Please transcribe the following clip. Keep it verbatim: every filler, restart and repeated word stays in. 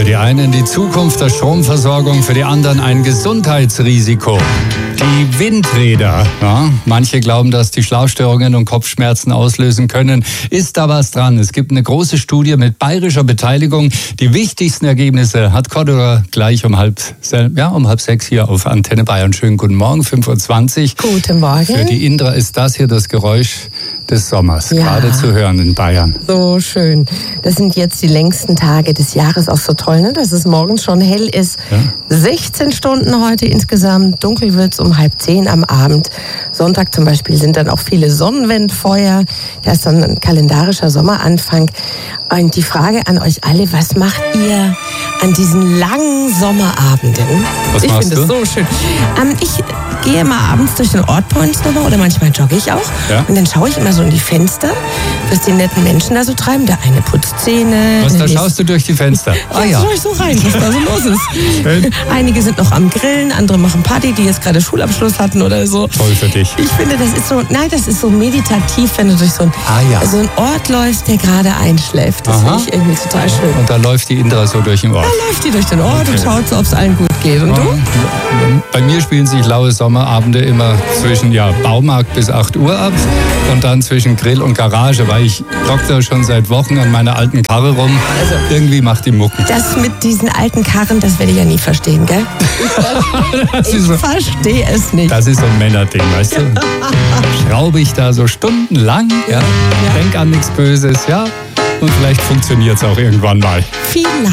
Für die einen die Zukunft der Stromversorgung, für die anderen ein Gesundheitsrisiko. Die Windräder. Ja, manche glauben, dass die Schlafstörungen und Kopfschmerzen auslösen können. Ist da was dran? Es gibt eine große Studie mit bayerischer Beteiligung. Die wichtigsten Ergebnisse hat Cordula gleich um halb, ja, um halb sechs hier auf Antenne Bayern. Schönen guten Morgen, fünf Uhr zwanzig. Guten Morgen. Für die Indra ist das hier das Geräusch des Sommers, ja, gerade zu hören in Bayern. So schön. Das sind jetzt die längsten Tage des Jahres, auch so toll, ne? Dass es morgens schon hell ist. Ja. sechzehn Stunden heute insgesamt, dunkel wird's um halb zehn am Abend. Sonntag zum Beispiel sind dann auch viele Sonnenwendfeuer. Da ist dann ein kalendarischer Sommeranfang. Und die Frage an euch alle, was macht ihr an diesen langen Sommerabenden? Was ich finde es so schön. Ähm, ich gehe immer abends durch den Ort Points nochmal oder manchmal jogge ich auch. Ja. Und dann schaue ich immer so in die Fenster, was die netten Menschen da so treiben. Der eine putzt Zähne. Was, da schaust du durch die Fenster? Ah, ja, schaue ich so rein, was da so los ist. Einige sind noch am Grillen, andere machen Party, die jetzt gerade Schulabschluss hatten oder so. Toll für dich. Ich finde, das ist so, nein, das ist so meditativ, wenn du durch so, ein, ah, ja. so einen Ort läufst, der gerade einschläft. Das finde ich irgendwie total schön. Und da läuft die Indra so durch den Ort? Da läuft die durch den Ort okay. und schaut so, ob es allen gut geht. Und ja. du? Bei mir spielen sich laue Sommerabende immer zwischen ja, Baumarkt bis acht Uhr ab und dann zwischen Grill und Garage, weil ich rock da schon seit Wochen an meiner alten Karre rum. Also, irgendwie macht die Mucken. Das mit diesen alten Karren, das werde ich ja nie verstehen, gell? Ich, ich so, verstehe es nicht. Das ist so ein Männerding, weißt du? Schraube ich da so stundenlang, ja? Ja. Denk an nichts Böses, ja? Und vielleicht funktioniert es auch irgendwann mal. Vielleicht.